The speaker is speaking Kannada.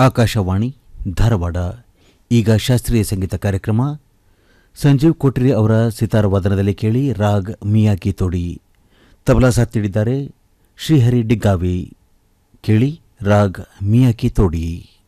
ಆಕಾಶವಾಣಿ ಧಾರವಾಡ. ಈಗ ಶಾಸ್ತ್ರೀಯ ಸಂಗೀತ ಕಾರ್ಯಕ್ರಮ. ಸಂಜೀವ್ ಕೊಟ್ರಿ ಅವರ ಸಿತಾರ ವಾದನದಲ್ಲಿ ಕೇಳಿ ರಾಗ್ ಮಿಯಾಕಿ ತೋಡಿ. ತಬಲಾ ಸಾಥ್ ನೀಡಿದ್ದಾರೆ ಶ್ರೀಹರಿ ಡಿಗ್ಗಾವಿ. ಕೇಳಿ ರಾಗ್ ಮಿಯಾಕಿ ತೋಡಿ.